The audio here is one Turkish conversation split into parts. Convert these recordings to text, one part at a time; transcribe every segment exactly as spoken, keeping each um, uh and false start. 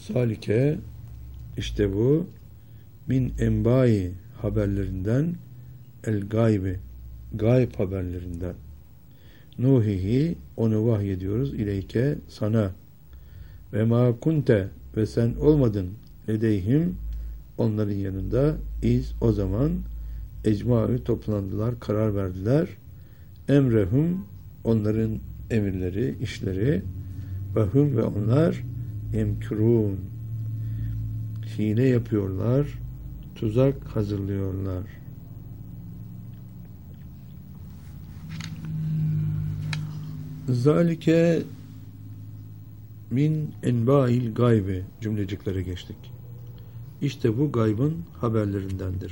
Salike işte bu min enbai haberlerinden el gaybi gayb haberlerinden nuhihi onu vahyediyoruz ileyke sana ve ma kunte ve sen olmadın ledeyhim onların yanında iz o zaman ecmaü toplandılar karar verdiler emrehum onların emirleri işleri ve hum ve onlar emkürun hile yapıyorlar tuzak hazırlıyorlar. Zalike min enba'il gaybi cümleciklere geçtik. İşte bu gaybın haberlerindendir.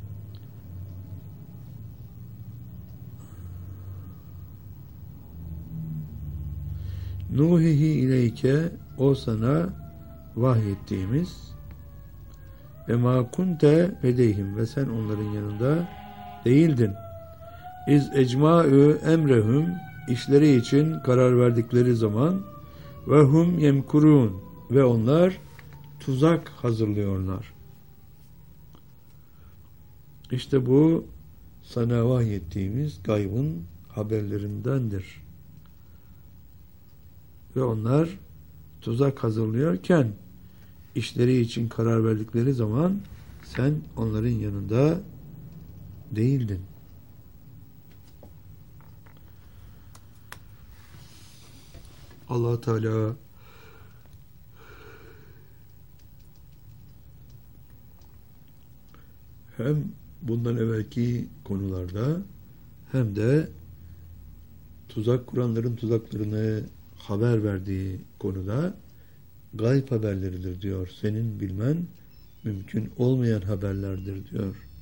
Nuhihi ileyke o sana vahyettiğimiz ve ma kunte ledeyhim ve sen onların yanında değildin. İz ecmaü emrehum işleri için karar verdikleri zaman ve hum yemkurun ve onlar tuzak hazırlıyorlar. İşte bu sana vahyettiğimiz gaybın haberlerindendir. Ve onlar tuzak hazırlıyorken işleri için karar verdikleri zaman sen onların yanında değildin. Allah Teala hem bundan evvelki konularda hem de tuzak kuranların tuzaklarını haber verdiği konuda gayb haberleridir diyor. Senin bilmen mümkün olmayan haberlerdir diyor.